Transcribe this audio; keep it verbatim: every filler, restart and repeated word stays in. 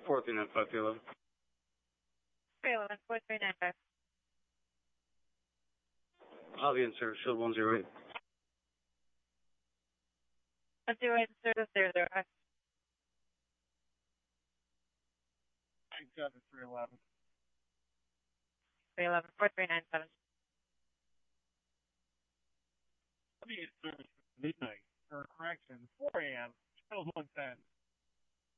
fourteen and five eleven. three eleven, four three nine five. Audience service, shield one zero eight. one zero eight, service zero zero five. nine seven, three eleven. three eleven, four three nine seven. Audience service midnight, or correction, four a.m., channel one ten.